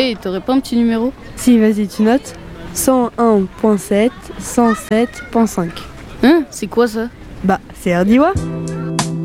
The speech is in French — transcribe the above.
Hé, t'aurais pas un petit numéro? Si, vas-y, tu notes. 101.7, 107.5. Hein? C'est quoi ça? Bah, c'est RDIWA.